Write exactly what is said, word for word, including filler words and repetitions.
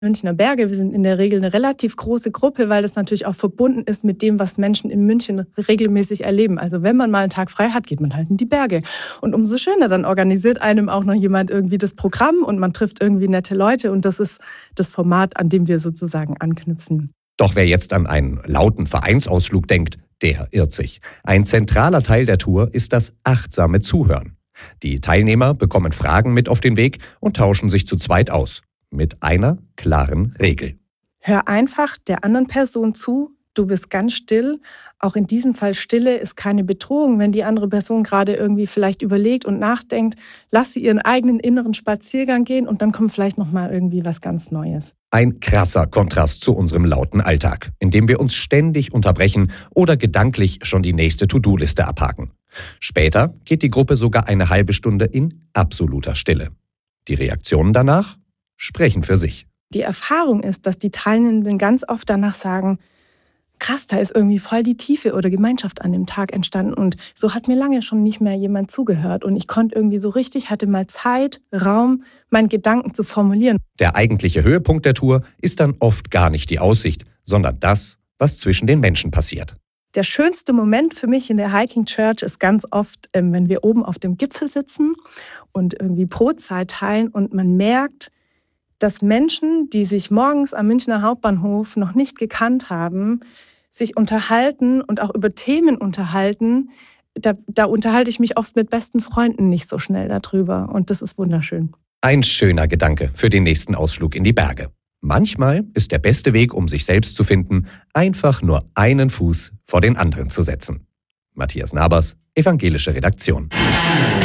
Münchner Berge, wir sind in der Regel eine relativ große Gruppe, weil das natürlich auch verbunden ist mit dem, was Menschen in München regelmäßig erleben. Also wenn man mal einen Tag frei hat, geht man halt in die Berge. Und umso schöner, dann organisiert einem auch noch jemand irgendwie das Programm und man trifft irgendwie nette Leute. Und das ist das Format, an dem wir sozusagen anknüpfen. Doch wer jetzt an einen lauten Vereinsausflug denkt, der irrt sich. Ein zentraler Teil der Tour ist das achtsame Zuhören. Die Teilnehmer bekommen Fragen mit auf den Weg und tauschen sich zu zweit aus. Mit einer klaren Regel. Hör einfach der anderen Person zu, du bist ganz still. Auch in diesem Fall Stille ist keine Bedrohung. Wenn die andere Person gerade irgendwie vielleicht überlegt und nachdenkt, lass sie ihren eigenen inneren Spaziergang gehen und dann kommt vielleicht nochmal irgendwie was ganz Neues. Ein krasser Kontrast zu unserem lauten Alltag, in dem wir uns ständig unterbrechen oder gedanklich schon die nächste To-Do-Liste abhaken. Später geht die Gruppe sogar eine halbe Stunde in absoluter Stille. Die Reaktionen danach sprechen für sich. Die Erfahrung ist, dass die Teilnehmenden ganz oft danach sagen, krass, da ist irgendwie voll die Tiefe oder Gemeinschaft an dem Tag entstanden und so hat mir lange schon nicht mehr jemand zugehört und ich konnte irgendwie so richtig, hatte mal Zeit, Raum, meinen Gedanken zu formulieren. Der eigentliche Höhepunkt der Tour ist dann oft gar nicht die Aussicht, sondern das, was zwischen den Menschen passiert. Der schönste Moment für mich in der Hiking Church ist ganz oft, wenn wir oben auf dem Gipfel sitzen und irgendwie Brotzeit teilen und man merkt, dass Menschen, die sich morgens am Münchner Hauptbahnhof noch nicht gekannt haben, sich unterhalten und auch über Themen unterhalten. Da, da unterhalte ich mich oft mit besten Freunden nicht so schnell darüber. Und das ist wunderschön. Ein schöner Gedanke für den nächsten Ausflug in die Berge. Manchmal ist der beste Weg, um sich selbst zu finden, einfach nur einen Fuß vor den anderen zu setzen. Matthias Nabers, Evangelische Redaktion.